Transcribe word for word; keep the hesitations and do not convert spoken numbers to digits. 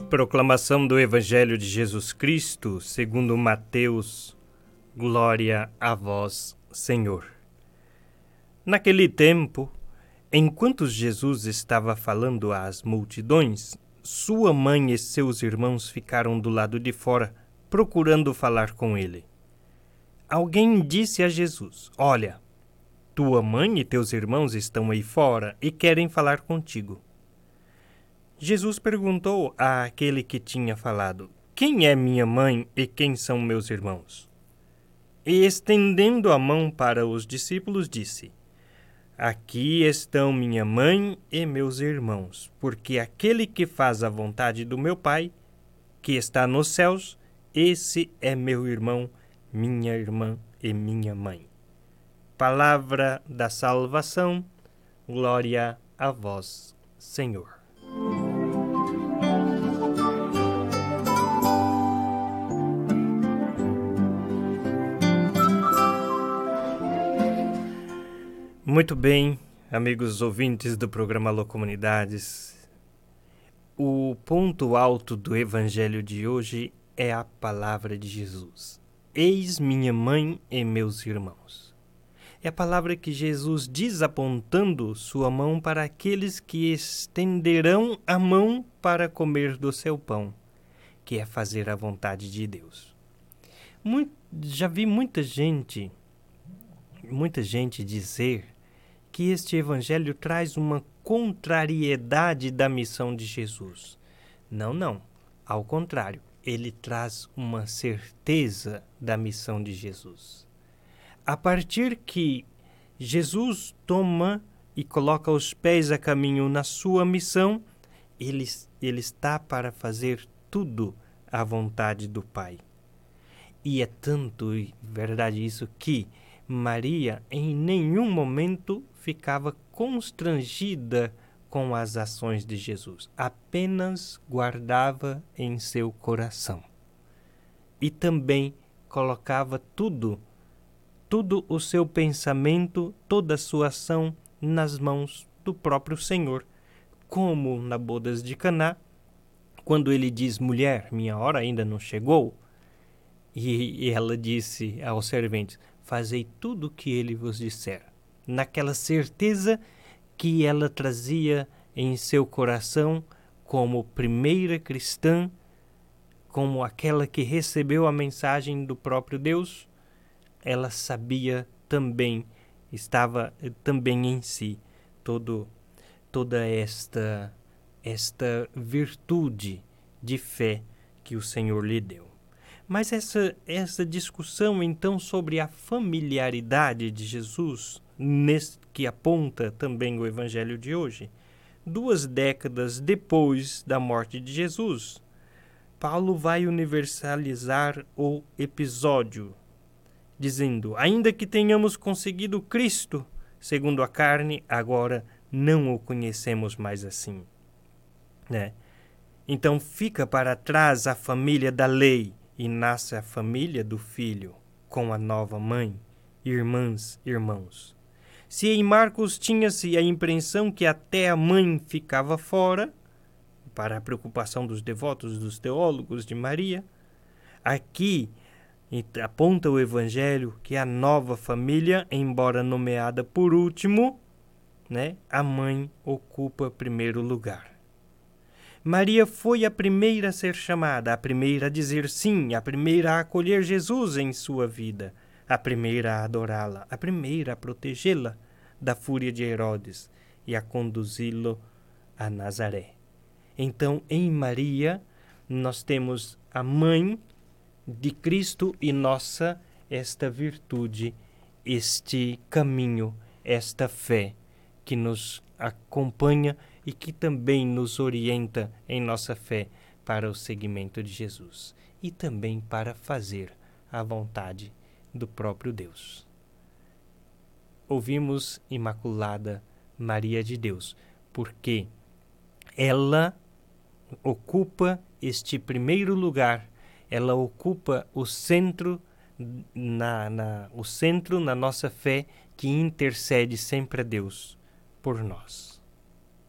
Proclamação do Evangelho de Jesus Cristo, segundo Mateus. Glória a vós, Senhor. Naquele tempo, enquanto Jesus estava falando às multidões, sua mãe e seus irmãos ficaram do lado de fora, procurando falar com ele. Alguém disse a Jesus: Olha, tua mãe e teus irmãos estão aí fora e querem falar contigo. Jesus perguntou àquele que tinha falado: Quem é minha mãe e quem são meus irmãos? E estendendo a mão para os discípulos, disse: Aqui estão minha mãe e meus irmãos, porque aquele que faz a vontade do meu Pai, que está nos céus, esse é meu irmão, minha irmã e minha mãe. Palavra da salvação, glória a vós, Senhor. Muito bem, amigos ouvintes do programa Alô Comunidades. O ponto alto do Evangelho de hoje é a palavra de Jesus. Eis minha mãe e meus irmãos. É a palavra que Jesus diz apontando sua mão para aqueles que estenderão a mão para comer do seu pão, que é fazer a vontade de Deus. Muito, já vi muita gente, muita gente dizer que este evangelho traz uma contrariedade da missão de Jesus. Não, não. Ao contrário, ele traz uma certeza da missão de Jesus. A partir que Jesus toma e coloca os pés a caminho na sua missão, ele, ele está para fazer tudo à vontade do Pai. E é tanto verdade isso que Maria em nenhum momento ficava constrangida com as ações de Jesus, apenas guardava em seu coração. E também colocava tudo, tudo o seu pensamento, toda a sua ação nas mãos do próprio Senhor, como na bodas de Caná, quando ele diz: mulher, minha hora ainda não chegou, e ela disse aos serventes: fazei tudo o que ele vos disser. Naquela certeza que ela trazia em seu coração como primeira cristã, como aquela que recebeu a mensagem do próprio Deus, ela sabia também, estava também em si todo, toda esta, esta virtude de fé que o Senhor lhe deu. Mas essa, essa discussão, então, sobre a familiaridade de Jesus, nesse, que aponta também o Evangelho de hoje, duas décadas depois da morte de Jesus, Paulo vai universalizar o episódio, dizendo: ainda que tenhamos conseguido Cristo, segundo a carne, agora não o conhecemos mais assim. Né? Então fica para trás a família da lei, e nasce a família do Filho, com a nova mãe, irmãs, irmãos. Se em Marcos tinha-se a impressão que até a mãe ficava fora, para a preocupação dos devotos, dos teólogos de Maria, aqui aponta o Evangelho que a nova família, embora nomeada por último, né, a mãe ocupa primeiro lugar. Maria foi a primeira a ser chamada, a primeira a dizer sim, a primeira a acolher Jesus em sua vida, a primeira a adorá-la, a primeira a protegê-la da fúria de Herodes e a conduzi-lo a Nazaré. Então, em Maria, nós temos a mãe de Cristo e nossa esta virtude, este caminho, esta fé que nos acompanha e que também nos orienta em nossa fé para o seguimento de Jesus e também para fazer a vontade do próprio Deus. Ouvimos Imaculada Maria de Deus, porque ela ocupa este primeiro lugar, ela ocupa o centro na, na, o centro na nossa fé que intercede sempre a Deus por nós.